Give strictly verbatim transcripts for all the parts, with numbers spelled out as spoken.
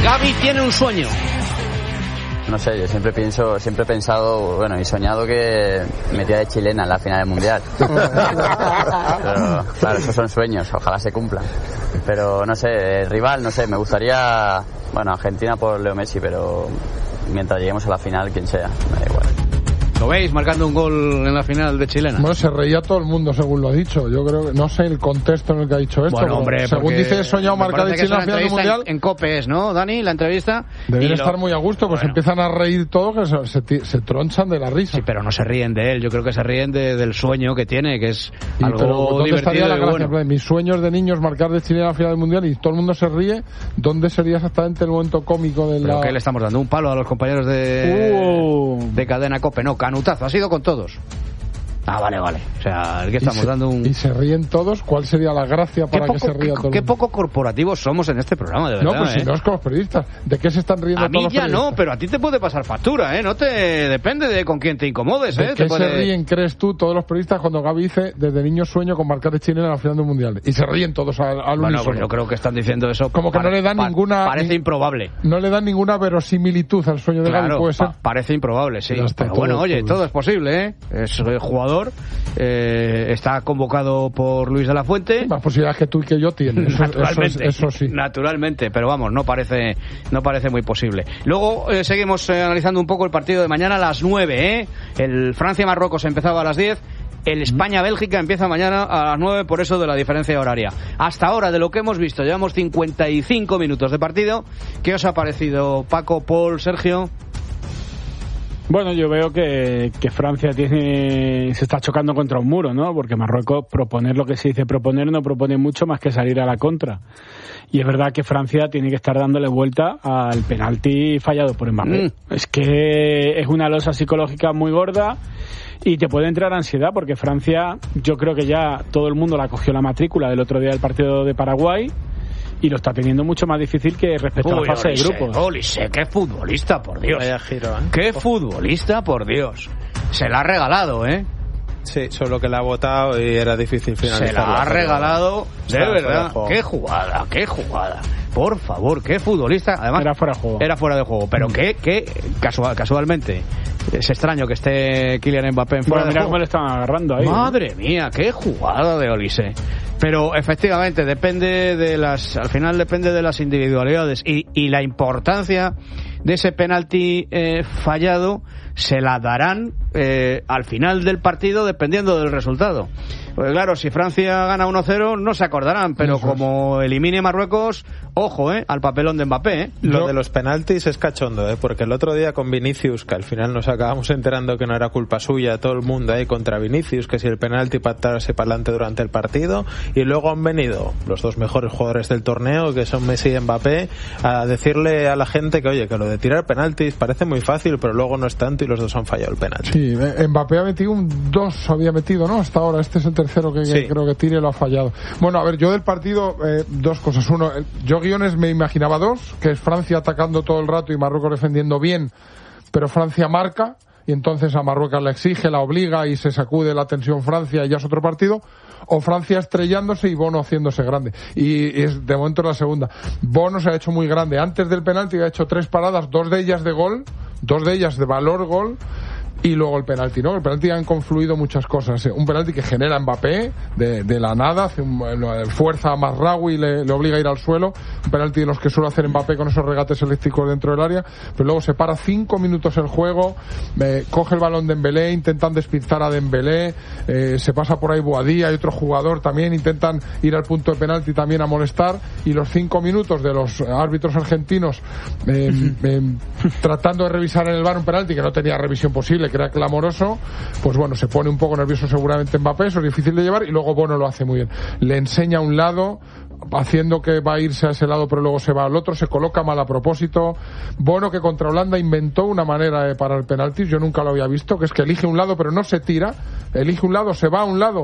Gavi tiene un sueño. No sé, yo siempre pienso, siempre he pensado, bueno, y soñado que metía de chilena en la final del Mundial. Pero, claro, esos son sueños, ojalá se cumplan. Pero, no sé, el rival, no sé, me gustaría, bueno, Argentina por Leo Messi, pero mientras lleguemos a la final, quien sea, me da igual. ¿Lo veis marcando un gol en la final de chilena? Bueno, se reía todo el mundo según lo ha dicho. Yo creo que no sé el contexto en el que ha dicho esto. Bueno, hombre, según dice, he soñado marcar de chilena en la final del Mundial. En, en COPE es, ¿no, Dani? La entrevista. Deben lo... estar muy a gusto, pues bueno. Empiezan a reír todos que se, se, se tronchan de la risa. Sí, pero no se ríen de él. Yo creo que se ríen de, del sueño que tiene, que es y, algo pero, ¿dónde divertido estaría la gracia? Bueno. Mis sueños de niños marcar de chilena en la final del Mundial y todo el mundo se ríe. ¿Dónde sería exactamente el momento cómico de la...? ¿Pero qué le estamos dando? ¿Un palo a los compañeros de, uh. de cadena COPE? No, canutazo. Ha sido con todos. Ah, vale, vale. O sea, el que estamos se, dando un... Y se ríen todos. ¿Cuál sería la gracia para poco, que se ría qué, todo? Qué poco corporativos somos en este programa, de verdad. No, pues ¿eh? si no es con los periodistas. ¿De qué se están riendo a todos los mí ya periodistas? no, pero a ti te puede pasar factura, ¿eh? No te... Depende de con quién te incomodes, ¿eh? ¿De qué te puede... se ríen, crees tú, todos los periodistas cuando Gavi dice desde niño sueño con marcar de chilena en la final del Mundial? Y se ríen todos al, al bueno, unísono. Pues yo creo que están diciendo eso... Como que para, no le dan pa, ninguna... Parece ni, improbable. No le dan ninguna verosimilitud al sueño de claro, Gavi, puede ser. Pa, parece improbable, sí. Pero todo, bueno, oye, todo. todo es posible, ¿eh? Es eh, jugador, eh, está convocado por Luis de la Fuente. Sí, más posibilidades que tú y que yo tienen. Eso, naturalmente, eso, es, eso sí. Naturalmente, pero vamos, no parece, no parece muy posible. Luego eh, seguimos eh, analizando un poco el partido de mañana a las nueve, ¿eh? El Francia-Marruecos empezaba a las diez. El España-Bélgica empieza mañana a las nueve, por eso de la diferencia horaria. Hasta ahora, de lo que hemos visto, llevamos cincuenta y cinco minutos de partido. ¿Qué os ha parecido, Paco, Paul, Sergio? Bueno, yo veo que, que Francia tiene se está chocando contra un muro, ¿no? Porque Marruecos, proponer lo que se dice proponer, no propone mucho más que salir a la contra. Y es verdad que Francia tiene que estar dándole vuelta al penalti fallado por Mbappé. Mm. Es que es una losa psicológica muy gorda y te puede entrar ansiedad, porque Francia, yo creo que ya todo el mundo la cogió la matrícula del otro día del partido de Paraguay, y lo está teniendo mucho más difícil que respecto Uy, a la fase Olise, de grupos. Olise, qué futbolista, por Dios. Vaya giro, ¿eh? Qué futbolista, por Dios. Se la ha regalado, ¿eh? Sí, solo que la ha botado y era difícil finalizar. Se la ha regalado, de verdad. De qué jugada, qué jugada. Por favor, qué futbolista. Además, era fuera de juego. Era fuera de juego, pero mm. qué, qué casual, casualmente. Es extraño que esté Kylian Mbappé en fuera bueno, de mira juego. Cómo le estaban agarrando ahí. Madre ¿eh? mía, qué jugada de Olise. Pero efectivamente depende de las, al final depende de las individualidades y, y la importancia de ese penalti eh, fallado se la darán eh, al final del partido dependiendo del resultado. Pues claro, si Francia gana uno cero no se acordarán, pero Eso como es. elimine Marruecos, ojo, eh, al papelón de Mbappé. ¿eh? Lo Yo... de los penaltis es cachondo, eh, porque el otro día con Vinicius, que al final nos acabamos enterando que no era culpa suya, todo el mundo ahí contra Vinicius, que si el penalti patarse para adelante durante el partido, y luego han venido los dos mejores jugadores del torneo, que son Messi y Mbappé, a decirle a la gente que oye, que lo de tirar penaltis parece muy fácil, pero luego no es tanto y los dos han fallado el penalti. Sí, Mbappé ha metido un dos, había metido, ¿no? Hasta ahora, este es el tercero que, sí. que creo que tire, lo ha fallado. Bueno, a ver, yo del partido, eh, dos cosas. Uno, yo guiones me imaginaba dos, que es Francia atacando todo el rato y Marruecos defendiendo bien, pero Francia marca y entonces a Marruecos la exige, la obliga y se sacude la tensión Francia y ya es otro partido. O Francia estrellándose y Bono haciéndose grande. Y es de momento la segunda. Bono se ha hecho muy grande. Antes del penalti ha hecho tres paradas, dos de ellas de gol, dos de ellas de valor gol. Y luego el penalti, ¿no? El penalti han confluido muchas cosas. Un penalti que genera Mbappé de, de la nada, hace un, fuerza a Mazraoui y le, le obliga a ir al suelo. Un penalti de los que suele hacer Mbappé con esos regates eléctricos dentro del área. Pero luego se para cinco minutos el juego, eh, coge el balón de Dembélé, intentan despistar a Dembélé, eh, se pasa por ahí Boadí, hay otro jugador también, intentan ir al punto de penalti también a molestar. Y los cinco minutos de los árbitros argentinos eh, eh, tratando de revisar en el V A R un penalti que no tenía revisión posible, que era clamoroso, pues bueno, se pone un poco nervioso seguramente Mbappé, eso es difícil de llevar, y luego Bono lo hace muy bien. Le enseña a un lado, haciendo que va a irse a ese lado, pero luego se va al otro, se coloca mal a propósito. Bono, que contra Holanda inventó una manera de parar penaltis, yo nunca lo había visto, que es que elige un lado, pero no se tira, elige un lado, se va a un lado,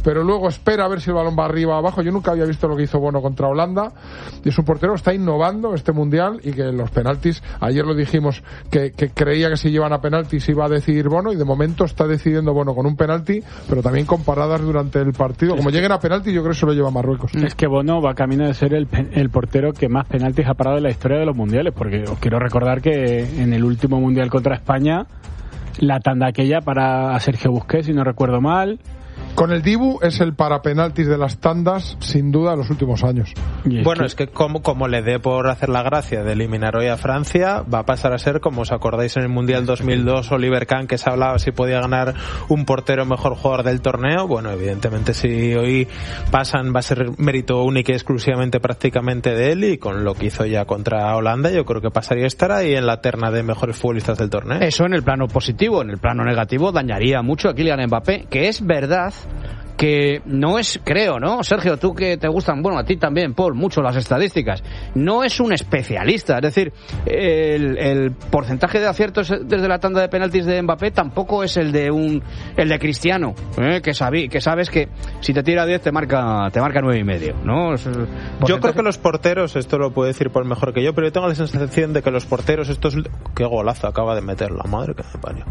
pero luego espera a ver si el balón va arriba o abajo. Yo nunca había visto lo que hizo Bono contra Holanda, y es un portero que está innovando este mundial, y que los penaltis, ayer lo dijimos, que, que creía que si llevan a penaltis iba a decidir Bono, y de momento está decidiendo Bono con un penalti, pero también con paradas durante el partido. Como lleguen a penalti, yo creo que se lo lleva Marruecos. Es que Bono va camino de ser el, el portero que más penaltis ha parado en la historia de los mundiales, porque os quiero recordar que en el último mundial contra España, la tanda aquella para a Sergio Busquets, si no recuerdo mal. Con el Dibu es el para penaltis de las tandas, sin duda, en los últimos años. Es bueno, que... es que como, como le dé por hacer la gracia de eliminar hoy a Francia, va a pasar a ser, como os acordáis en el Mundial dos mil dos, Oliver Kahn, que se hablaba si podía ganar un portero mejor jugador del torneo. Bueno, evidentemente si hoy pasan va a ser mérito único y exclusivamente prácticamente de él, y con lo que hizo ya contra Holanda yo creo que pasaría a estar ahí en la terna de mejores futbolistas del torneo. Eso en el plano positivo. En el plano negativo dañaría mucho a Kylian Mbappé, que es verdad que no es, creo, ¿no? Sergio, tú que te gustan, bueno, a ti también, Paul, mucho las estadísticas, no es un especialista, es decir, el, el porcentaje de aciertos desde la tanda de penaltis de Mbappé tampoco es el de un el de Cristiano, ¿eh? que, sabí, que sabes que si te tira diez te marca te marca nueve y medio, ¿no? Es porcentaje... Yo creo que los porteros, esto lo puede decir Paul mejor que yo, pero yo tengo la sensación de que los porteros, estos, qué golazo acaba de meter, la madre que me parió.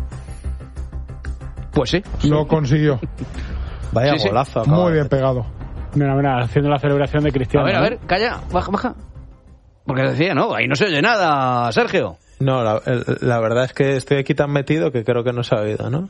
Pues sí. Lo consiguió. Vaya sí, golazo. Sí. Muy bien pegado. Mira, mira, haciendo la celebración de Cristiano. A ver, a ¿no? ver, calla, baja, baja. Porque decía, no, ahí no se oye nada, Sergio. No, la, la verdad es que estoy aquí tan metido que creo que no se ha oído, ¿no?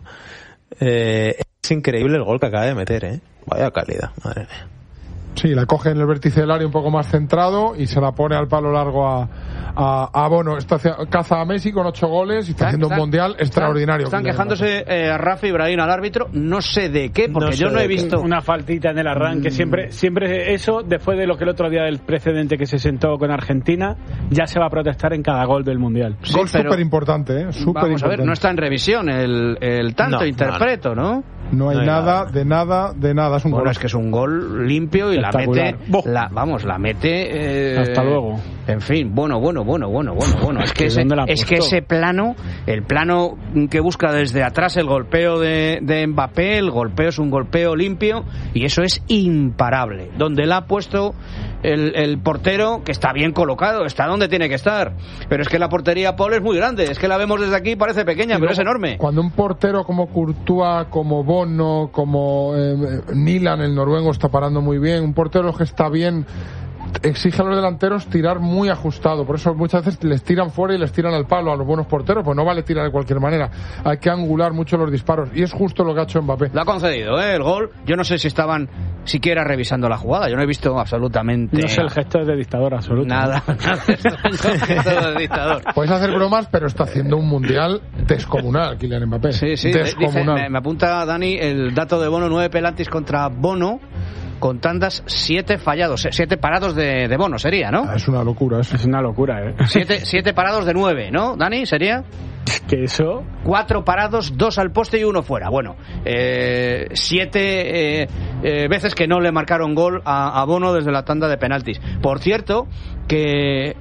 Eh, es increíble el gol que acaba de meter, ¿eh? Vaya calidad, madre mía. Sí, la coge en el vértice del área un poco más centrado y se la pone al palo largo a, a, a Bono. Está, caza a Messi con ocho goles y está haciendo un mundial están, extraordinario. Están quejándose eh, a Rafa Ibrahim, al árbitro, no sé de qué, porque no yo no he visto... Una faltita en el arranque, mm. siempre siempre eso, después de lo que el otro día del precedente que se sentó con Argentina, ya se va a protestar en cada gol del mundial. Sí, gol súper importante, ¿eh? Súper vamos importante. a ver, no está en revisión el, el tanto, no, interpreto, ¿no? ¿no? No hay, no hay nada, nada, de nada, de nada. Es un bueno, gol. es que es un gol limpio y la mete, la, vamos, la mete. Eh, Hasta luego. En fin, bueno, bueno, bueno, bueno, bueno, bueno. Es que ese, es que ese plano, el plano que busca desde atrás el golpeo de, de Mbappé, el golpeo es un golpeo limpio y eso es imparable. Donde la ha puesto el, el portero, que está bien colocado, está donde tiene que estar. Pero es que la portería, Paul, es muy grande. Es que la vemos desde aquí, parece pequeña, y pero luego, es enorme. Cuando un portero como Courtois, como Bono, como eh, Nilan, el noruego, está parando muy bien, un portero que está bien, exige a los delanteros tirar muy ajustado. Por eso muchas veces les tiran fuera y les tiran al palo a los buenos porteros, pues no vale tirar de cualquier manera, hay que angular mucho los disparos, y es justo lo que ha hecho Mbappé. Lo ha concedido, ¿eh? El gol. Yo no sé si estaban siquiera revisando la jugada, yo no he visto absolutamente... No sé, el gesto es de dictador absoluto. Nada, nada, el gesto de dictador. Puedes hacer bromas, pero está haciendo un mundial descomunal Kylian Mbappé. Sí, sí, descomunal. Dice, me, me apunta Dani el dato de Bono, nueve penaltis contra Bono, con tandas, siete fallados, siete parados de, de Bono sería, ¿no? Ah, es una locura, eso. Es una locura, ¿eh? Siete, siete parados de nueve, ¿no, Dani? ¿Sería? ¿Qué eso? Cuatro parados, dos al poste y uno fuera. Bueno, eh, siete eh, eh, veces que no le marcaron gol a, a Bono desde la tanda de penaltis. Por cierto, que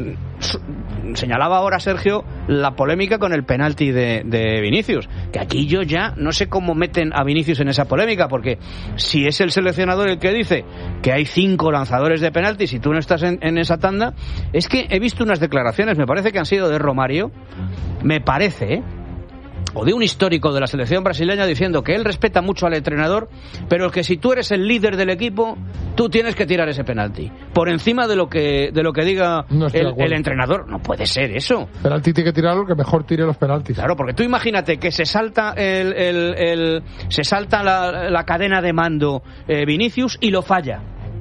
mm, señalaba ahora Sergio la polémica con el penalti de, de Vinicius, que aquí yo ya no sé cómo meten a Vinicius en esa polémica, porque si es el seleccionador el que dice que hay cinco lanzadores de penaltis y tú no estás en, en esa tanda, es que he visto unas declaraciones, me parece que han sido de Romario, me parece, ¿eh? o de un histórico de la selección brasileña, diciendo que él respeta mucho al entrenador, pero que si tú eres el líder del equipo, tú tienes que tirar ese penalti por encima de lo que de lo que diga no el, el entrenador. No puede ser eso. Penalti tiene que tirarlo, que mejor tire los penaltis. Claro, porque tú imagínate que se salta el, el, el se salta la, la cadena de mando eh, Vinicius y lo falla.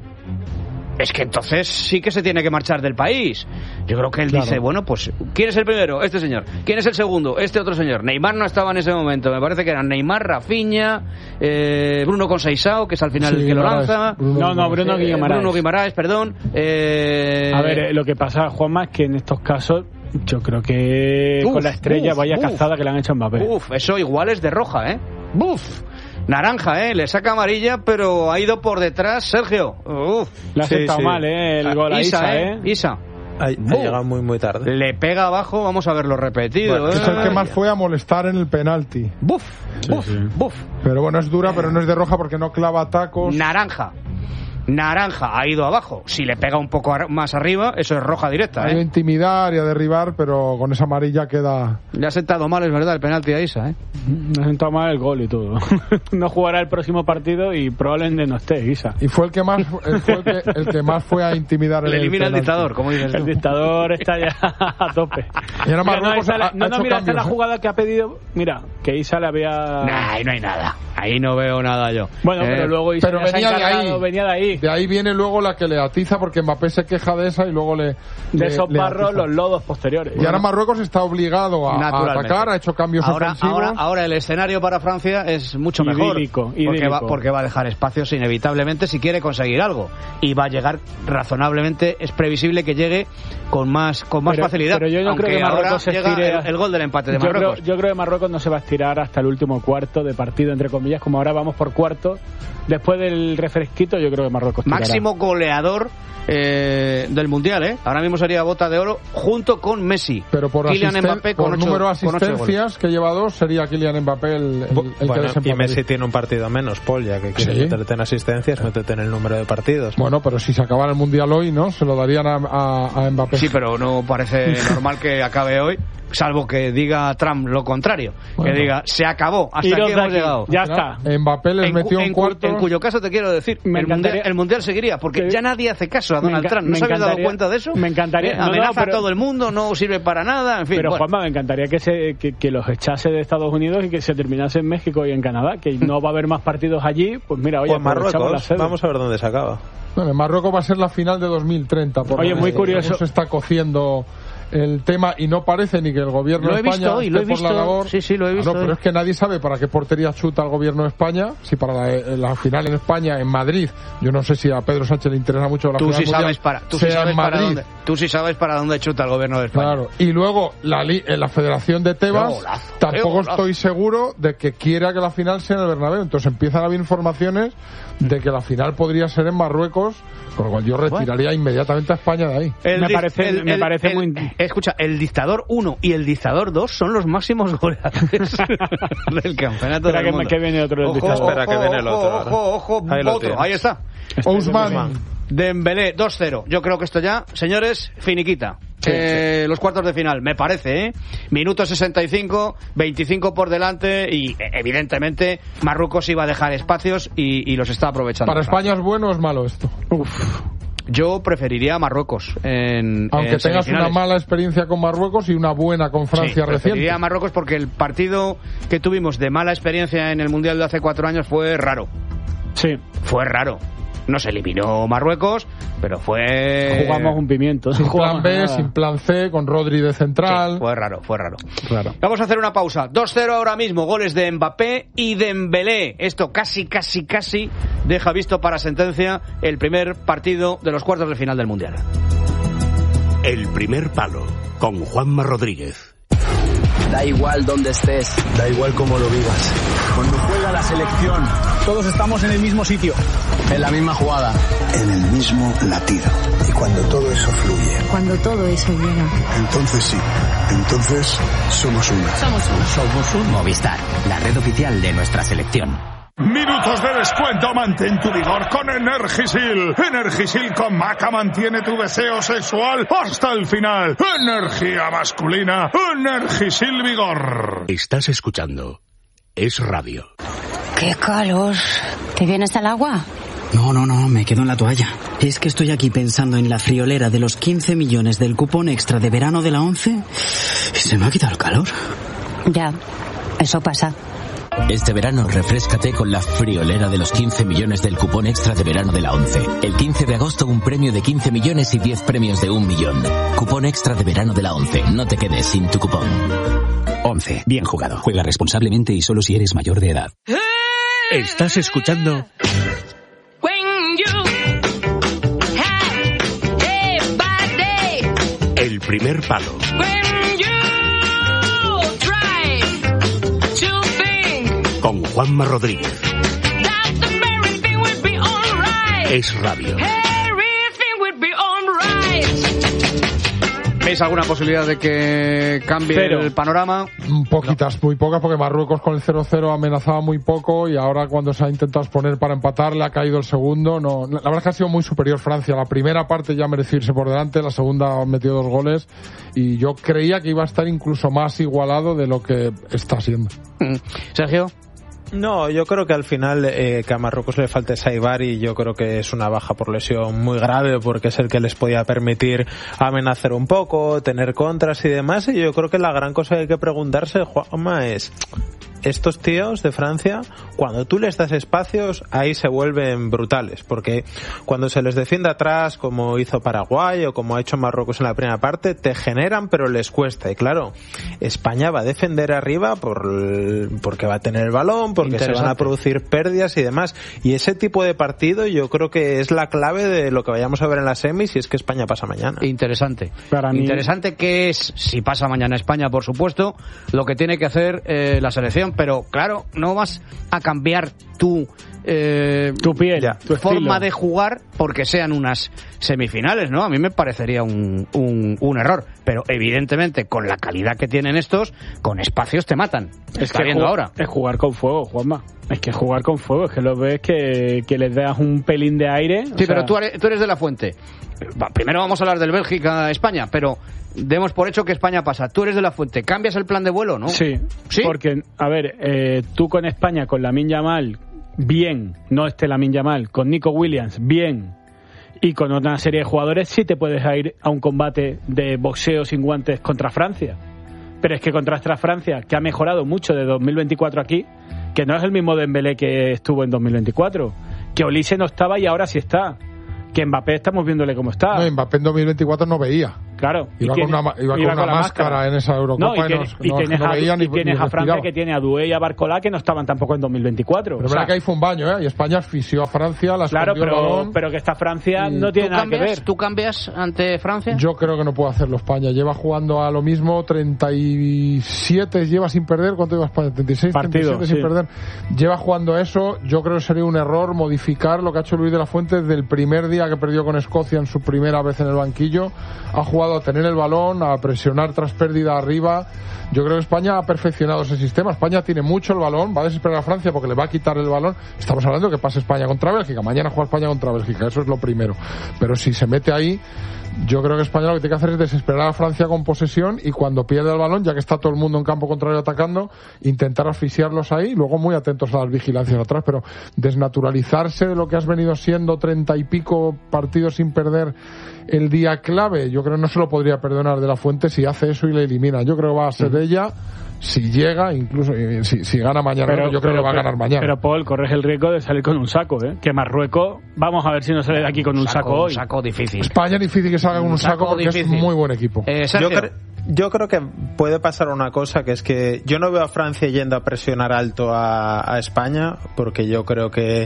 Es que entonces sí que se tiene que marchar del país. Yo creo que él claro. dice, bueno, pues ¿quién es el primero? Este señor. ¿Quién es el segundo? Este otro señor. Neymar no estaba en ese momento. Me parece que eran Neymar, Rafinha, eh, Bruno Conceição, que es al final sí, el que lo lanza. Bruno, no, no, Bruno eh, Guimaraes. Bruno Guimaraes, perdón. Eh... A ver, eh, lo que pasa, Juanma, es que en estos casos yo creo que uf, con la estrella uf, vaya uf, cazada que le han hecho a Mbappé. Uf, eso igual es de roja, ¿eh? Buf. Naranja, ¿eh? Le saca amarilla, pero ha ido por detrás Sergio. Uf. Le ha sentado sí, sí. mal, ¿eh? El gol a Isa, Isa, ¿eh? Isa. Ha, ha llegado muy, muy tarde. Le pega abajo, vamos a verlo repetido. Bueno, ¿eh? es el que más fue a molestar en el penalti. Buf, Sí, buf, sí. buf. Pero bueno, es dura, pero no es de roja porque no clava tacos. Naranja. Naranja ha ido abajo. Si le pega un poco ar- más arriba, eso es roja directa. Ha ido a ¿eh? intimidar y a derribar, pero con esa amarilla queda... Le ha sentado mal, es verdad, el penalti a Isa. ¿eh? Me ha sentado mal el gol y todo. No jugará el próximo partido y probablemente no esté, Isa. Y fue el que más fue el que, el que más fue a intimidar. Le en elimina el el penalti. dictador, como dices El tú. dictador está ya a tope. Y ahora Mira, no, Marruecos esta ha- la- ha no, no, hecho mira, esta es la cambios, ¿eh? jugada que ha pedido. Mira, que Isa le había. Nah, ahí no hay nada. Ahí no veo nada yo. Bueno, Eh, pero luego Isa Pero ya se ha venía de encargado, ahí. venía de ahí. De ahí viene luego la que le atiza porque Mbappé se queja de esa y luego le... De le- esos le barros, atiza. los lodos posteriores. Y ahora Marruecos está obligado a, a Naturalmente. atacar, ha hecho cambios ahora, ofensivos. ahora, ahora el escenario para Francia es mucho mejor. Idílico, porque, idílico. va, porque va a dejar espacios inevitablemente si quiere conseguir algo. Y va a llegar razonablemente, es previsible que llegue con más, con más Pero- facilidad. pero yo no Aunque creo que ahora Marruecos se llega estire- el, el gol del empate de Yo creo, Marruecos. yo creo que Marruecos no se va a estirar hasta el último cuarto de partido, entre comillas, como ahora vamos por cuarto. Después del refresquito, yo creo que Marruecos tirará. Máximo goleador eh, del Mundial, ¿eh? Ahora mismo sería bota de oro junto con Messi. Pero por, Kylian asisten- Mbappé por con ocho, número de con ocho asistencias goles. que lleva dos, sería Kylian Mbappé el, el, el que Bueno, y desempataría. Messi tiene un partido menos, Paul, ya que quieres Sí. meterte en asistencias, métete en el número de partidos. Bueno, pero si se acabara el Mundial hoy, ¿no? Se lo darían a, a, a Mbappé. Sí, pero no parece normal que acabe hoy, salvo que diga Trump lo contrario. Bueno. Que diga, se acabó, hasta Iros aquí de hemos aquí. llegado. Ya Al final, está. Mbappé les En, metió cu- en en, cu- cuartos. en cuyo caso te quiero decir, Me el mundial, encantaría- el mundial seguiría, porque que- ya nadie hace caso a me Donald enca- Trump. ¿No me se habéis dado encantaría- cuenta de eso? me encantaría- Eh, no, no, amenaza pero- a todo el mundo, no sirve para nada, en fin. Pero bueno. Juanma, me encantaría que, se, que, que los echase de Estados Unidos y que se terminase en México y en Canadá, que no va a haber más partidos allí. Pues mira, oye, O en aprovechamos la Marruecos, sede. vamos a ver dónde se acaba. Bueno, en Marruecos va a ser la final de dos mil treinta. Por Oye, lo muy que curioso. según se está cociendo el tema y no parece ni que el gobierno Lo de he España visto hoy, esté lo he por visto. la labor. Sí, sí, lo he visto Ah, no, pero hoy. es que nadie sabe para qué portería chuta el gobierno de España. Si para la, la final en España, en Madrid, yo no sé si a Pedro Sánchez le interesa mucho la Tú final sí mundial, sabes para, tú sí sea sabes en para Madrid. dónde, tú sí sabes para dónde chuta el gobierno de España. Claro, y luego la, li- eh, la Federación de Tebas, Qué golazo, tampoco qué golazo. estoy seguro de que quiera que la final sea en el Bernabéu. Entonces empiezan a haber informaciones de que la final podría ser en Marruecos, con lo cual yo retiraría inmediatamente a España de ahí. Me dic- parece- me parece el- muy- Escucha, el dictador uno y el dictador dos son los máximos goleadores del campeonato Espera del que, mundo. que viene otro del Ojo, dictador. Espera que viene el ojo, otro Ojo, ahora. ojo, Ahí lo otro. tienes. Ahí está. Ousmane. Dembélé dos cero. Yo creo que esto ya, señores, finiquita. Eh, los cuartos de final, me parece, ¿eh? Minuto sesenta y cinco, veinticinco por delante y, eh, evidentemente, Marruecos iba a dejar espacios y, y los está aprovechando. ¿Para España es bueno o es malo esto? Yo preferiría a Marruecos en Aunque en tengas una semifinales. mala experiencia con Marruecos y una buena con Sí, Francia preferiría reciente. a Marruecos porque el partido que tuvimos de mala experiencia en el Mundial de hace cuatro años fue raro. Sí, Fue raro. No se eliminó Marruecos, pero fue... jugamos un pimiento. Sin Jugamos plan B, nada. sin plan C, con Rodri de central. Sí, fue raro, fue raro. Claro. Vamos a hacer una pausa. dos cero ahora mismo, goles de Mbappé y Dembélé. Esto casi, casi, casi deja visto para sentencia el primer partido de los cuartos de final del Mundial. El primer palo, con Juanma Rodríguez. Da igual donde estés, Da igual cómo lo vivas. cuando juega la selección, Todos estamos en el mismo sitio, en la misma jugada. en el mismo latido. Y cuando todo eso fluye, Cuando todo eso llega. entonces sí, entonces somos una. Somos un Movistar, la red oficial de nuestra selección. Minutos de descuento, mantén tu vigor con Energisil. Energisil con Maca mantiene tu deseo sexual hasta el final. Energía masculina, Energisil Vigor. Estás escuchando Es Radio. ¡Qué calor! ¿Te vienes al agua? No, no, no, me quedo en la toalla. Es que estoy aquí pensando en la friolera de los quince millones del cupón extra de verano de la ONCE y se me ha quitado el calor. Ya, eso pasa. Este verano refréscate con la friolera de los quince millones del cupón extra de verano de la ONCE. El quince de agosto un premio de quince millones y diez premios de un millón. Cupón extra de verano de la ONCE. No te quedes sin tu cupón. ONCE, bien jugado. Juega responsablemente y solo si eres mayor de edad. Estás escuchando El primer palo. Con Juanma Rodríguez. Es Radio. ¿Veis alguna posibilidad de que cambie Pero, el panorama? Poquitas, no. muy pocas, porque Marruecos con el cero cero amenazaba muy poco y ahora cuando se ha intentado exponer para empatar le ha caído el segundo. No, la verdad es que ha sido muy superior Francia. La primera parte ya mereció irse por delante, la segunda ha metido dos goles y yo creía que iba a estar incluso más igualado de lo que está siendo. Sergio. No, yo creo que al final eh, que a Marruecos le falte Saibari, yo creo que es una baja por lesión muy grave porque es el que les podía permitir amenazar un poco, tener contras y demás, y yo creo que la gran cosa que hay que preguntarse, Juanma, es estos tíos de Francia, cuando tú les das espacios, ahí se vuelven brutales, porque cuando se les defiende atrás, como hizo Paraguay o como ha hecho Marruecos en la primera parte, te generan pero les cuesta, y claro, España va a defender arriba por, porque va a tener el balón, porque se van a producir pérdidas y demás, y ese tipo de partido yo creo que es la clave de lo que vayamos a ver en la semis si es que España pasa mañana. Interesante. Para mí... Interesante que es, si pasa mañana España, por supuesto, lo que tiene que hacer eh, la selección. Pero claro, no vas a cambiar tu eh, tu piel, tu forma de jugar porque sean unas semifinales, ¿no? A mí me parecería un, un, un error, pero evidentemente con la calidad que tienen estos, con espacios te matan. Es Está que viendo ahora. Es jugar con fuego, Juanma. Es que jugar con fuego, es que lo ves que, que les das un pelín de aire. Sí, pero tú, tú eres de la Fuente. Primero vamos a hablar del Bélgica-España, pero demos por hecho que España pasa. Tú eres de la Fuente. ¿Cambias el plan de vuelo, no? Sí. ¿Sí? Porque, a ver, eh, tú con España, con Lamine Yamal, bien. No este Lamine Yamal. Con Nico Williams, bien. Y con una serie de jugadores sí te puedes ir a un combate de boxeo sin guantes contra Francia. Pero es que contra esta Francia, que ha mejorado mucho de dos mil veinticuatro aquí, que no es el mismo Dembélé que estuvo en dos mil veinticuatro. Que Olise no estaba y ahora sí está. Que Mbappé estamos viéndole cómo está. No, Mbappé en dos mil veinticuatro no veía. Claro. Iba con una, iba iba con una con máscara, máscara en esa Eurocopa no, y, tiene, y, no, y tienes, no veía a, ni, y tienes a Francia que tiene a Doué y a Barcola que no estaban tampoco en dos mil veinticuatro. Pero o verdad sea, que ahí fue un baño, ¿eh? Y España asfixió a Francia, la Claro, pero, el balón, pero que esta Francia no tiene nada cambias, que ver. ¿Tú cambias ante Francia? Yo creo que no puede hacerlo España. Lleva jugando a lo mismo treinta y siete, lleva sin perder. ¿Cuánto lleva España? treinta y seis, Partido, treinta y siete sí. sin perder. Lleva jugando eso. Yo creo que sería un error modificar lo que ha hecho Luis de la Fuente desde el primer día que perdió con Escocia en su primera vez en el banquillo. Ha jugado a tener el balón, a presionar tras pérdida arriba. Yo creo que España ha perfeccionado ese sistema. España tiene mucho el balón, va a desesperar a Francia porque le va a quitar el balón. Estamos hablando de que pase España contra Bélgica. Mañana juega España contra Bélgica, eso es lo primero. Pero si se mete ahí, yo creo que España lo que tiene que hacer es desesperar a Francia con posesión y cuando pierde el balón, ya que está todo el mundo en campo contrario atacando, intentar asfixiarlos ahí, luego muy atentos a las vigilancias atrás, pero desnaturalizarse de lo que has venido siendo treinta y pico partidos sin perder el día clave, yo creo que no se lo podría perdonar de la Fuente si hace eso y le elimina. Yo creo que va a ser de ella. Si llega, incluso si, si gana mañana, pero, yo creo pero, que va a ganar mañana. Pero Paul, corres el riesgo de salir con un saco, ¿eh? Que Marruecos, vamos a ver si no sale de aquí con un saco, saco hoy. Un saco difícil. España difícil que salga con un, un saco, saco porque difícil. Es muy buen equipo. Eh, yo, cre- yo creo que puede pasar una cosa, que es que yo no veo a Francia yendo a presionar alto a, a España, porque yo creo que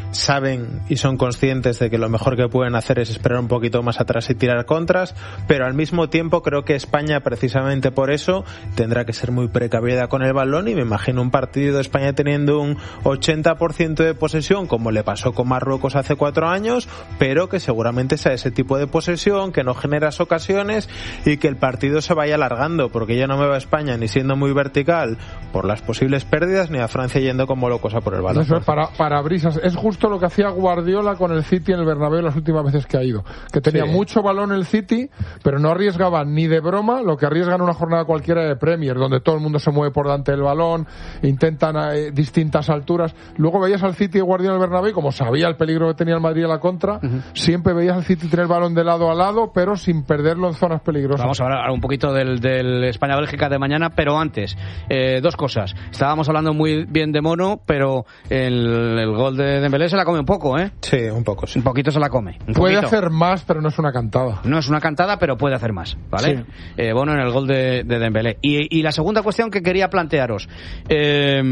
saben y son conscientes de que lo mejor que pueden hacer es esperar un poquito más atrás y tirar contras, pero al mismo tiempo creo que España, precisamente por eso, tendrá que ser muy precavida con el balón, y me imagino un partido de España teniendo un ochenta por ciento de posesión, como le pasó con Marruecos hace cuatro años, pero que seguramente sea ese tipo de posesión, que no generas ocasiones y que el partido se vaya alargando, porque yo no me veo a España ni siendo muy vertical por las posibles pérdidas, ni a Francia yendo como locos a por el balón. Eso es para, para brisas. Es justo lo que hacía Guardiola con el City en el Bernabéu las últimas veces que ha ido, que tenía sí. mucho balón el City, pero no arriesgaba ni de broma lo que arriesga en una jornada cualquiera de Premier, donde todo el mundo se mueve por delante del balón, intentan eh, distintas alturas. Luego veías al City y Guardiola en el Bernabéu, como sabía el peligro que tenía el Madrid a la contra, uh-huh. siempre veías al City tener el balón de lado a lado, pero sin perderlo en zonas peligrosas. Vamos a hablar un poquito del, del España-Bélgica de mañana, pero antes, eh, dos cosas. Estábamos hablando muy bien de Mono, pero el, el gol de Dembélé se la come un poco, ¿eh? Sí, un poco, sí. Un poquito se la come. Puede poquito. hacer más, pero no es una cantada. No es una cantada, pero puede hacer más, ¿vale? Sí. Eh, bueno, en el gol de, de Dembélé. Y, y la segunda cuestión que quería plantearos. Eh,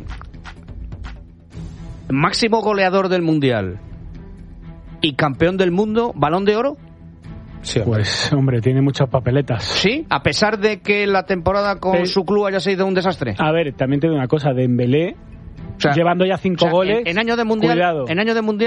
máximo goleador del Mundial y campeón del mundo, ¿Balón de Oro? Sí, hombre. Pues, hombre, tiene muchas papeletas. ¿Sí? A pesar de que la temporada con sí. su club haya sido un desastre. A ver, también te digo una cosa, Dembélé, o sea, llevando ya cinco o sea, goles, en, en año de mundial, cuidado. En año de mundial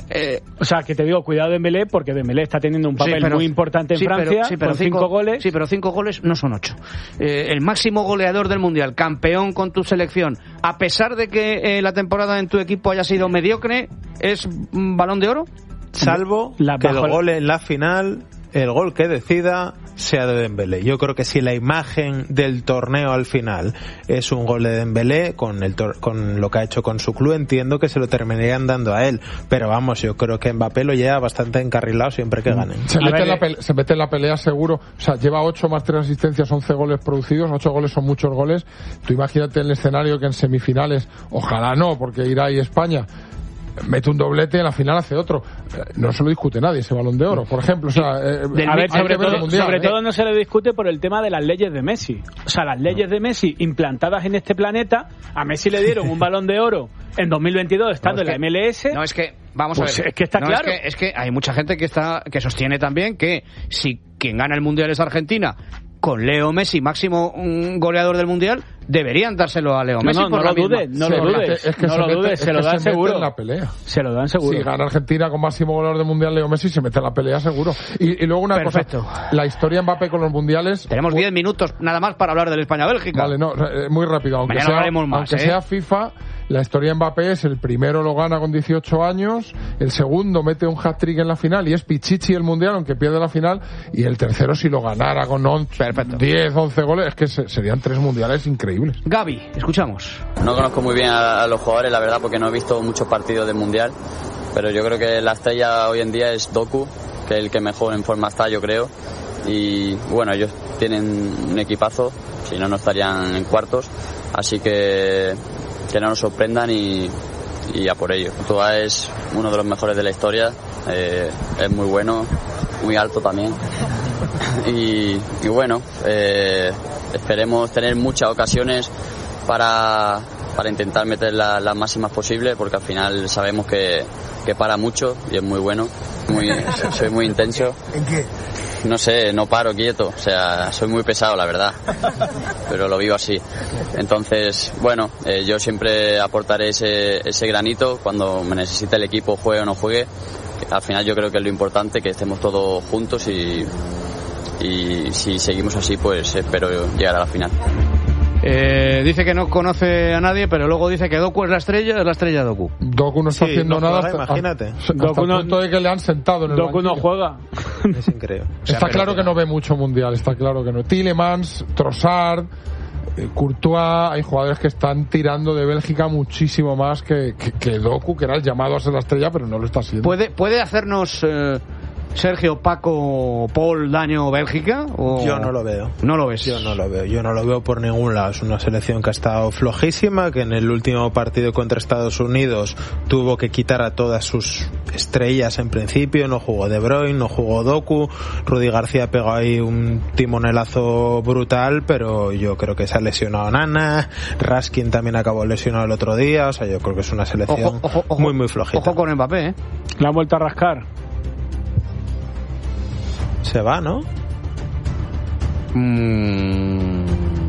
Eh, o sea, que te digo, cuidado Dembélé, porque Dembélé está teniendo un papel sí, pero, muy importante en sí, Francia, pero, sí, pero con cinco, cinco goles. Sí, pero cinco goles no son ocho. Eh, el máximo goleador del Mundial, campeón con tu selección, a pesar de que eh, la temporada en tu equipo haya sido mediocre, ¿es un Balón de Oro? Salvo la, que el gol en la final, el gol que decida, sea de Dembélé. Yo creo que si la imagen del torneo al final es un gol de Dembélé, con el tor- con lo que ha hecho con su club, entiendo que se lo terminarían dando a él. Pero vamos, yo creo que Mbappé lo lleva bastante encarrilado siempre que ganen. Se mete, en la pelea, se mete en la pelea seguro. O sea, lleva ocho más tres asistencias, once goles producidos. ocho goles son muchos goles. Tú imagínate el escenario que en semifinales, ojalá no, porque irá ahí España, mete un doblete y en la final hace otro. No se lo discute nadie ese Balón de Oro, por ejemplo. O sea, eh, a ver, sobre, todo, mundial, sobre ¿eh? todo no se le discute por el tema de las leyes de Messi. O sea, las leyes de Messi implantadas en este planeta, a Messi le dieron un Balón de Oro en dos mil veintidós estando no, en la que, M L S. No, es que, vamos pues a ver. Es que está no, claro. Es que, es que hay mucha gente que está que sostiene también que si quien gana el Mundial es Argentina, con Leo Messi, máximo un goleador del Mundial, deberían dárselo a Leo Messi. No, no, por no la lo dudes, no lo dudes. Es que no se lo mete, dudes, es se que lo dan se seguro. Mete en la pelea. Se lo dan seguro. Si gana Argentina con máximo goleador del Mundial, Leo Messi se mete en la pelea seguro. Y, y luego una Perfecto. cosa, la historia de Mbappé con los mundiales. Tenemos diez minutos nada más para hablar del España-Bélgica. Vale, no, muy rápido. Aunque Mañana sea, hablaremos más, aunque ¿eh? sea FIFA, la historia de Mbappé es el primero lo gana con dieciocho años, el segundo mete un hat-trick en la final y es Pichichi el Mundial, aunque pierde la final, y el tercero si lo ganara con once, diez, once goles, es que se, serían tres mundiales increíbles. Gaby, escuchamos. No conozco muy bien a, a los jugadores, la verdad, porque no he visto muchos partidos del Mundial, pero yo creo que la estrella hoy en día es Doku, que es el que mejor en forma está, yo creo, y bueno, ellos tienen un equipazo, si no, no estarían en cuartos, así que que no nos sorprendan y, y a por ello. Courtois es uno de los mejores de la historia, eh, es muy bueno, muy alto también, y, y bueno, eh, esperemos tener muchas ocasiones para, para intentar meter la, las máximas posibles, porque al final sabemos que, que para mucho y es muy bueno. Muy, soy muy intenso. ¿En qué? No sé, no paro quieto, o sea, soy muy pesado, la verdad, pero lo vivo así. Entonces, bueno, eh, yo siempre aportaré ese, ese granito cuando me necesite el equipo, juegue o no juegue. Al final yo creo que es lo importante, que estemos todos juntos y, y si seguimos así, pues espero llegar a la final. Eh, dice que no conoce a nadie, pero luego dice que Doku es la estrella, es la estrella Doku. Doku no está sí, haciendo no nada. Juega, hasta, imagínate. Hasta Doku el no, punto de que le han sentado en el Doku banquillo. no juega. Es increíble. O sea, está claro que no ve mucho mundial, está claro que no. Tielemans, Trossard, eh, Courtois, hay jugadores que están tirando de Bélgica muchísimo más que, que, que Doku, que era el llamado a ser la estrella, pero no lo está haciendo. ¿Puede, puede hacernos eh, Sergio, Paco, Paul daño Bélgica? O... Yo no lo veo. ¿No lo ves? Yo no lo veo. Yo no lo veo por ningún lado. Es una selección que ha estado flojísima, que en el último partido contra Estados Unidos tuvo que quitar a todas sus estrellas en principio. No jugó De Bruyne, no jugó Doku. Rudy García pegó ahí un timonelazo brutal, pero yo creo que se ha lesionado Nana. Raskin también acabó lesionado el otro día. O sea, yo creo que es una selección ojo, ojo, ojo, muy, muy flojita. Ojo con Mbappé, ¿eh? La han vuelto a rascar. Se va, ¿no? Mm,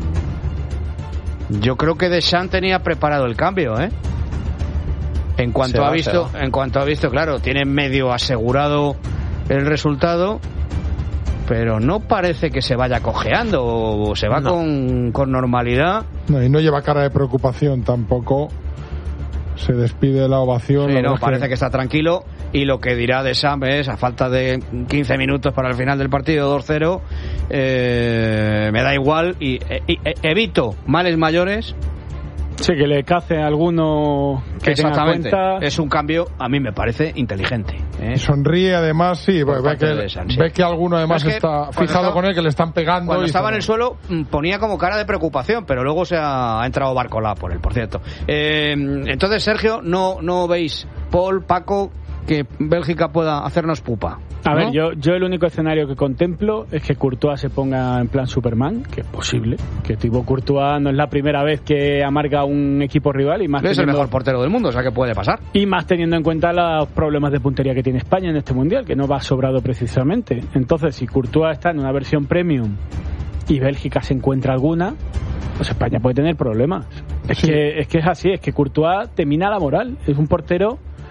yo creo que Deschamps tenía preparado el cambio, ¿eh? En cuanto va, ha visto, en cuanto ha visto, claro, tiene medio asegurado el resultado, pero no parece que se vaya cojeando, o se va no. con, con normalidad. No, y no lleva cara de preocupación tampoco. Se despide de la ovación. Sí, la no, parece que... que está tranquilo, y lo que dirá Deschamps es, a falta de quince minutos para el final del partido, dos cero, eh, me da igual y, y, y evito males mayores. Sí, que le cace a alguno que Exactamente. tenga cuenta. Es un cambio, a mí me parece inteligente, ¿eh? Sonríe además, sí, ve que, Deschamps, sí. ve que alguno además es que está fijado estaba, con él, que le están pegando. Cuando y estaba se... en el suelo ponía como cara de preocupación, pero luego se ha, ha entrado Barcolá por él, por cierto. Eh, entonces, Sergio, no, no veis, Paul, Paco, que Bélgica pueda hacernos pupa. A ¿no? ver, yo, yo el único escenario que contemplo es que Courtois se ponga en plan Superman, que es posible, que tipo Courtois no es la primera vez que amarga un equipo rival, y más es teniendo, el mejor portero del mundo, o sea que puede pasar. Y más teniendo en cuenta los problemas de puntería que tiene España en este Mundial, que no va sobrado precisamente. Entonces, si Courtois está en una versión premium y Bélgica se encuentra alguna, pues España puede tener problemas. Es, sí. que, es que es así, es que Courtois te mina la moral, es un portero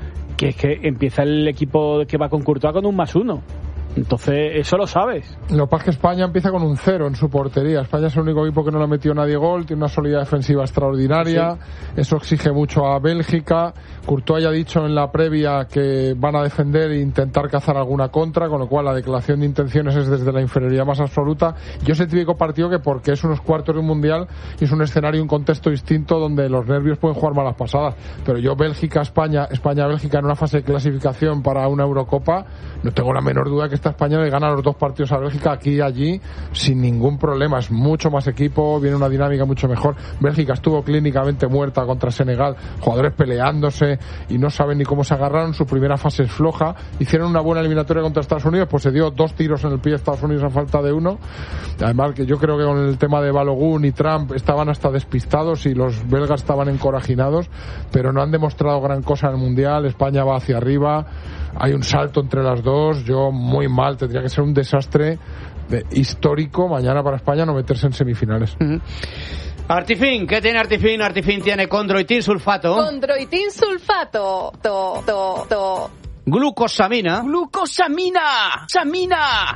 que es que empieza el equipo que va con Courtois con un más uno. Entonces, eso lo sabes. Lo que pasa es que España empieza con un cero en su portería. España es el único equipo que no le ha metido nadie gol, tiene una solidez defensiva extraordinaria, sí. Eso exige mucho a Bélgica. Courtois ya ha dicho en la previa que van a defender e intentar cazar alguna contra, con lo cual la declaración de intenciones es desde la inferioridad más absoluta. Yo sé típico partido que porque es unos cuartos de un mundial y es un escenario, un contexto distinto donde los nervios pueden jugar malas pasadas, pero yo Bélgica-España, España-Bélgica en una fase de clasificación para una Eurocopa, no tengo la menor duda que esta España le gana los dos partidos a Bélgica aquí y allí sin ningún problema. Es mucho más equipo, viene una dinámica mucho mejor. Bélgica estuvo clínicamente muerta contra Senegal, jugadores peleándose y no saben ni cómo se agarraron. Su primera fase es floja, hicieron una buena eliminatoria contra Estados Unidos, pues se dio dos tiros en el pie a Estados Unidos a falta de uno. Además que yo creo que con el tema de Balogun y Trump estaban hasta despistados y los belgas estaban encorajinados, pero no han demostrado gran cosa en el Mundial. España va hacia arriba, hay un salto entre las dos. Yo muy mal, tendría que ser un desastre de, histórico mañana para España no meterse en semifinales. Uh-huh. Artifin, ¿qué tiene Artifin? Artifin tiene condroitin sulfato. Condroitin sulfato. To, to, to. Glucosamina. Glucosamina. Samina.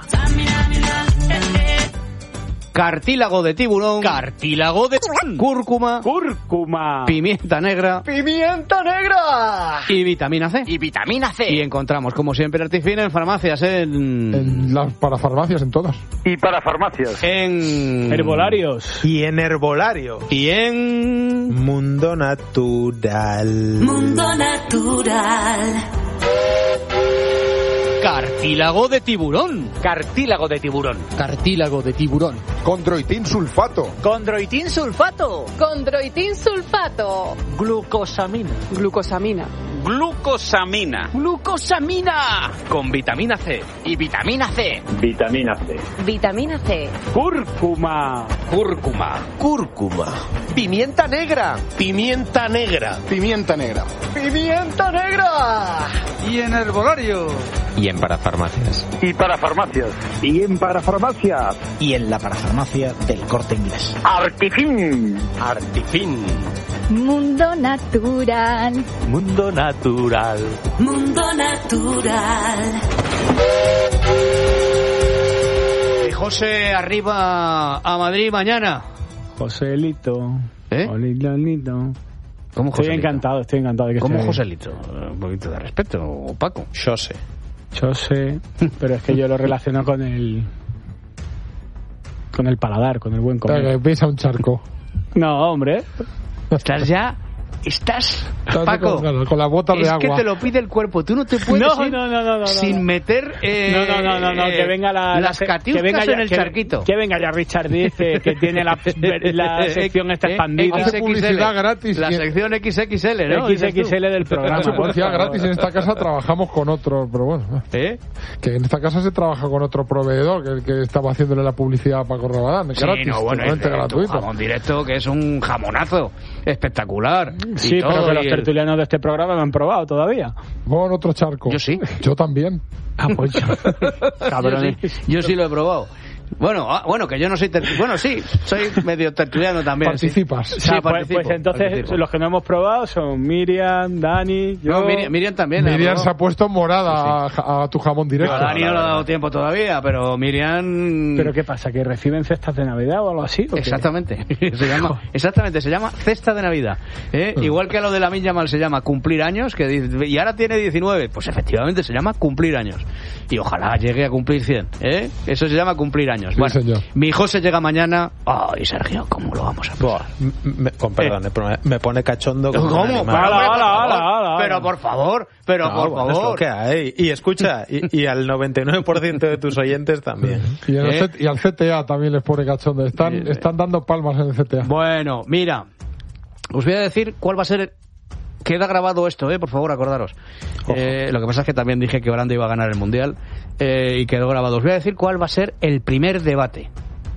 Cartílago de tiburón. Cartílago de cúrcuma. Cúrcuma. Pimienta negra. Pimienta negra. Y vitamina C. Y vitamina C. Y encontramos, como siempre, Artifin en farmacias, en... En las parafarmacias, en todas. Y para farmacias. En... Herbolarios. Y en herbolario. Y en... Mundo Natural. Mundo Natural. Cartílago de tiburón. Cartílago de tiburón. Cartílago de tiburón. Condroitin sulfato. Condroitin sulfato. Condroitin sulfato. Glucosamina. Glucosamina. Glucosamina. Glucosamina. Con vitamina C. Y vitamina C. Vitamina C. Vitamina C. Cúrcuma. Cúrcuma. Cúrcuma. Pimienta negra. Pimienta negra. Pimienta negra. Pimienta negra. Y en herbolario. Y en parafarmacias. Y para farmacias. Y en parafarmacias. Y en la parafarmacia del Corte Inglés. Artifin. Artifin. Mundo Natural. Mundo Natural. Mundo Natural. Y José arriba a Madrid mañana. Joselito. ¿Eh? Joselito. ¿Cómo Joselito? Estoy encantado, estoy encantado de que ¿Cómo esté ahí. Joselito? Un poquito de respeto, Paco. José. Yo sé, pero es que yo lo relaciono con el con el paladar, con el buen comer. Que pisa un charco. No, hombre. Estás ya... Estás, Paco, con, con la bota de es agua. que te lo pide el cuerpo. Tú no te puedes No, ir no, no, no, no, sin no. meter eh, No, no, no, no, no, que venga la, las la, catiuscas que venga ya, en el que, charquito. Que venga ya Richard dice que tiene la, la sección esta expandida. Hace publicidad gratis. La sección equis equis ele, ¿no? equis equis ele del programa. Hace publicidad gratis. En esta casa trabajamos con otro, pero bueno. ¿Eh? Que en esta casa se trabaja con otro proveedor que el que estaba haciéndole la publicidad a Paco Rabadán. Sí, gratis, no, bueno, totalmente es gratuito. jamón directo, que es un jamonazo espectacular. Sí, pero que los el... tertulianos de este programa me han probado todavía. Bueno, otro charco. Yo sí. Yo también. Ah, pues yo. Cabrones. Yo sí, yo sí lo he probado. Bueno, ah, bueno, que yo no soy tertuliano. Bueno, sí, soy medio tertuliano también. Participas. Sí, Sí, sí, pues, participo, pues entonces participo. los que no hemos probado son Miriam, Dani, yo... No, Miriam, Miriam también. Miriam ¿no? se ha puesto morada Sí. a, a tu jamón directo. A Dani no le ha dado tiempo todavía, pero Miriam... ¿Pero qué pasa? ¿Que reciben cestas de Navidad o algo así? ¿o qué? Exactamente. Se llama, exactamente, se llama cesta de Navidad. ¿eh? Igual que a lo de la Lamin Yamal se llama cumplir años, que dice, y ahora tiene diecinueve, pues efectivamente se llama cumplir años. Y ojalá llegue a cumplir cien. ¿eh? Eso se llama cumplir años. Sí, bueno, señor. mi José llega mañana. Ay, Sergio, ¿cómo lo vamos a pasar? Me, con perdón, eh. me pone cachondo. Como ¿Cómo? un animal. Pero, Ala, por ala, favor, ala, ala. pero por favor, pero No, por bueno, es lo favor. que hay. Y escucha, y, y al noventa y nueve por ciento de tus oyentes también. Y, en el ¿Eh? C- y al C T A también les pone cachondo. Están, Sí, sí. están dando palmas en el C T A. Bueno, mira, os voy a decir cuál va a ser. Queda grabado esto, eh, por favor, acordaros. Eh, lo que pasa es que también dije que Holanda iba a ganar el Mundial eh, y quedó grabado. Os voy a decir cuál va a ser el primer debate.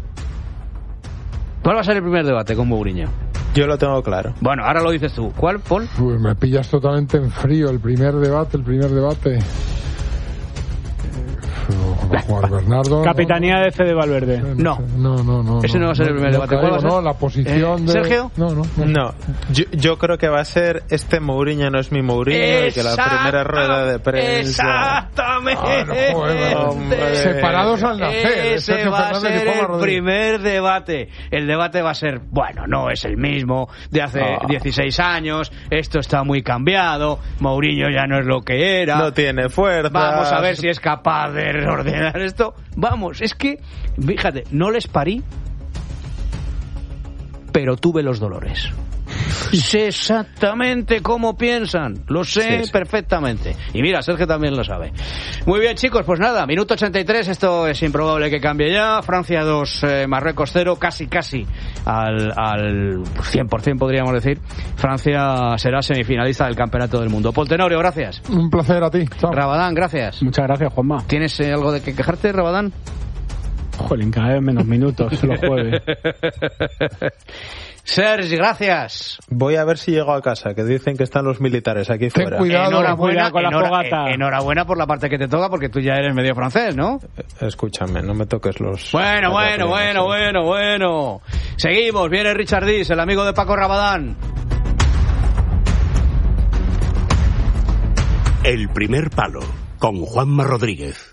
¿Cuál va a ser el primer debate con Mourinho? Yo lo tengo claro. Bueno, ahora lo dices tú. ¿Cuál, Paul? Uy, me pillas totalmente en frío. El primer debate, el primer debate. Eh, va a jugar Bernardo. Capitanía no, de Fede Valverde. No. No, no, no. Ese no va a ser el primer no, debate. no, ¿Cuál va a ser? No, la posición ¿Eh? de... ¿Sergio? No, no. No, no. Yo, yo creo que va a ser este Mourinho no es mi Mourinho y que la primera rueda de prensa... Exactamente. Ah, no, joder, hombre. Separados al nacer. Ese va a ser el primer debate. El debate va a ser, bueno, no es el mismo de hace oh. dieciséis años, esto está muy cambiado, Mourinho ya no es lo que era. No tiene fuerza. Vamos a ver si es capaz de ordenar esto. Vamos, es que, fíjate, no les parí, pero tuve los dolores. Sé exactamente cómo piensan, lo sé sí, sí. perfectamente. Y mira, Sergio también lo sabe. Muy bien, chicos, pues nada, minuto ochenta y tres, esto es improbable que cambie ya. Francia dos, eh, Marruecos cero, casi casi al, al cien por ciento podríamos decir. Francia será semifinalista del Campeonato del Mundo. Paul Tenorio, gracias. Un placer a ti. Chao. Rabadán, gracias. Muchas gracias, Juanma. ¿Tienes eh, algo de que quejarte, Rabadán? Jolín, cada vez menos minutos los jueves. Sergi, gracias. Voy a ver si llego a casa, que dicen que están los militares aquí Ten fuera. Cuidado, enhorabuena, con la enhora, fogata. Enhorabuena por la parte que te toca, porque tú ya eres medio francés, ¿no? Escúchame, no me toques los... Bueno, bueno, bueno, bueno, bueno. Seguimos, viene Richard Dis, el amigo de Paco Rabadán. El primer palo, con Juanma Rodríguez.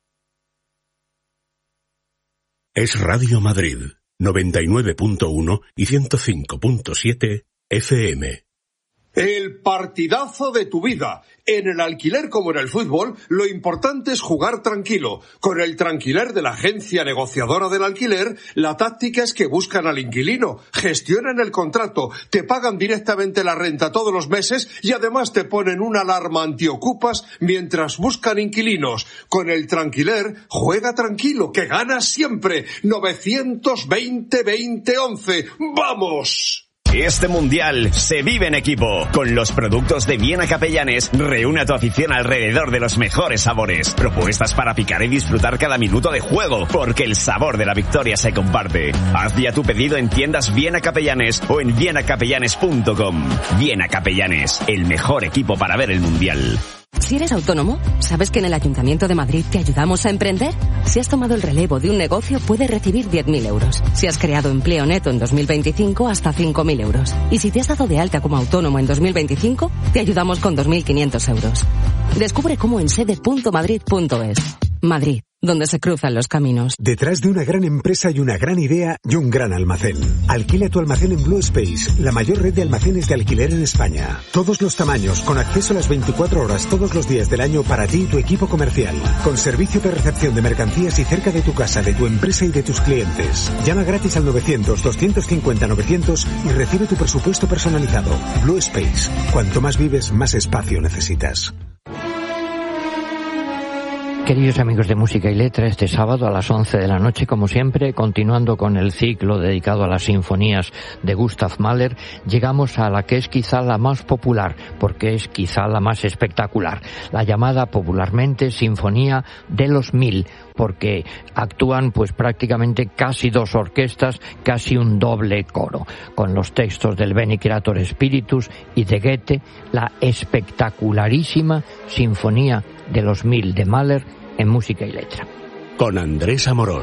Es Radio Madrid. noventa y nueve punto uno y ciento cinco punto siete F M. El partidazo de tu vida. En el alquiler como en el fútbol, lo importante es jugar tranquilo. Con el Tranquiler de la agencia negociadora del alquiler, la táctica es que buscan al inquilino, gestionan el contrato, te pagan directamente la renta todos los meses y además te ponen una alarma antiocupas mientras buscan inquilinos. Con el Tranquiler, juega tranquilo, que ganas siempre. novecientos veinte veinte once. ¡Vamos! Este mundial se vive en equipo. Con los productos de Viena Capellanes, reúne a tu afición alrededor de los mejores sabores. Propuestas para picar y disfrutar cada minuto de juego, porque el sabor de la victoria se comparte. Haz ya tu pedido en tiendas Viena Capellanes o en viena capellanes punto com. Viena Capellanes, el mejor equipo para ver el mundial. Si eres autónomo, ¿sabes que en el Ayuntamiento de Madrid te ayudamos a emprender? Si has tomado el relevo de un negocio, puedes recibir diez mil euros. Si has creado empleo neto en dos mil veinticinco, hasta cinco mil euros. Y si te has dado de alta como autónomo en dos mil veinticinco, te ayudamos con dos mil quinientos euros. Descubre cómo en sede punto madrid punto es. Madrid, donde se cruzan los caminos. Detrás de una gran empresa hay una gran idea y un gran almacén. Alquila tu almacén en Blue Space, la mayor red de almacenes de alquiler en España. Todos los tamaños, con acceso a las veinticuatro horas todos los días del año para ti y tu equipo comercial. Con servicio de recepción de mercancías y cerca de tu casa, de tu empresa y de tus clientes. Llama gratis al novecientos, doscientos cincuenta, novecientos y recibe tu presupuesto personalizado. Blue Space. Cuanto más vives, más espacio necesitas. Queridos amigos de Música y Letra, este sábado a las once de la noche, como siempre, continuando con el ciclo dedicado a las sinfonías de Gustav Mahler, llegamos a la que es quizá la más popular, porque es quizá la más espectacular, la llamada popularmente Sinfonía de los Mil, porque actúan pues prácticamente casi dos orquestas, casi un doble coro, con los textos del Beni Creator Spiritus y de Goethe, la espectacularísima Sinfonía de los Mil de Mahler en Música y Letra. Con Andrés Amorós.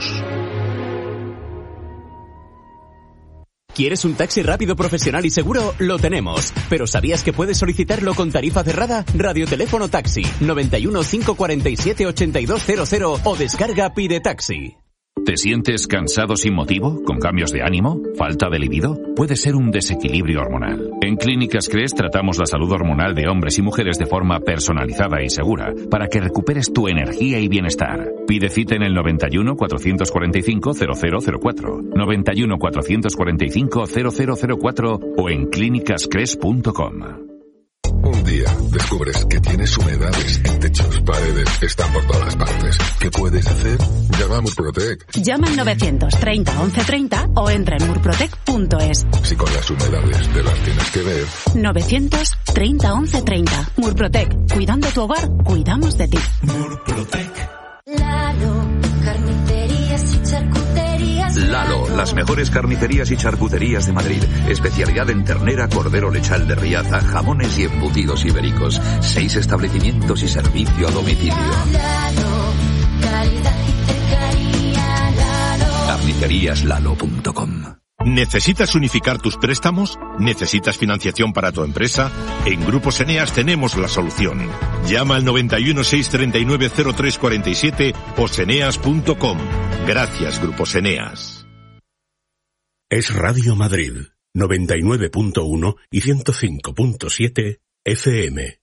¿Quieres un taxi rápido, profesional y seguro? Lo tenemos. ¿Pero sabías que puedes solicitarlo con tarifa cerrada? Radioteléfono Taxi, noventa y uno, cinco cuarenta y siete, ochenta y dos cero cero o descarga Pide Taxi. ¿Te sientes cansado sin motivo? ¿Con cambios de ánimo? ¿Falta de libido? Puede ser un desequilibrio hormonal. En Clínicas Cres tratamos la salud hormonal de hombres y mujeres de forma personalizada y segura para que recuperes tu energía y bienestar. Pide cita en el noventa y uno, cuatrocientos cuarenta y cinco, cero cero cero cuatro, noventa y uno, cuatrocientos cuarenta y cinco, cero cero cero cuatro o en clínicas cres punto com. Un día descubres que tienes humedades en techos, paredes, están por todas partes. ¿Qué puedes hacer? Llama a Murprotec. Llama al novecientos treinta once treinta o entra en murprotec punto es. Si con las humedades te las tienes que ver. novecientos treinta once treinta. Murprotec. Cuidando tu hogar, cuidamos de ti. Murprotec. Lalo, carnicerías y charcuterías. Lalo, las mejores carnicerías y charcuterías de Madrid. Especialidad en ternera, cordero lechal de Riaza, jamones y embutidos ibéricos. Seis establecimientos y servicio a domicilio. Lalo, calidad y cercanía. Lalo. carnicerías lalo punto com. ¿Necesitas unificar tus préstamos? ¿Necesitas financiación para tu empresa? En Grupos Eneas tenemos la solución. Llama al noventa y uno, seiscientos treinta y nueve, cero tres cuarenta y siete o seneas punto com. Gracias, Grupos Eneas. Es Radio Madrid, noventa y nueve punto uno y ciento cinco punto siete F M.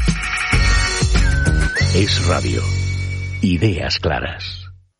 Es Radio. Ideas claras.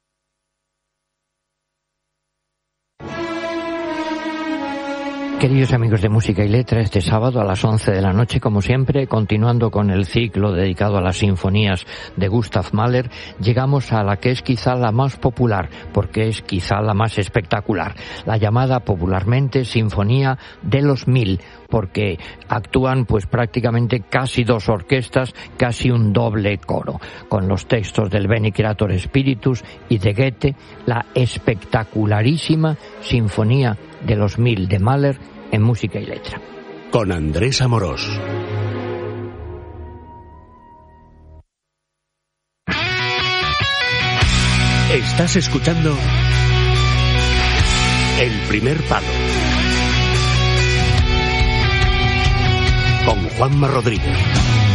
Queridos amigos de Música y Letra, este sábado a las once de la noche, como siempre, continuando con el ciclo dedicado a las sinfonías de Gustav Mahler, llegamos a la que es quizá la más popular, porque es quizá la más espectacular, la llamada popularmente Sinfonía de los Mil, porque actúan pues prácticamente casi dos orquestas, casi un doble coro, con los textos del Bene Creator Spiritus y de Goethe, la espectacularísima Sinfonía de los Mil de Mahler en Música y Letra. Con Andrés Amorós. Estás escuchando El Primer Palo con Juanma Rodríguez.